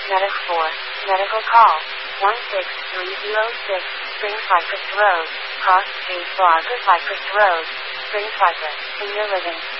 Medic 4, medical call, 16306, Spring Cypress Road, Cross Street Plaza Cypress Road, Spring Cypress, Senior Living.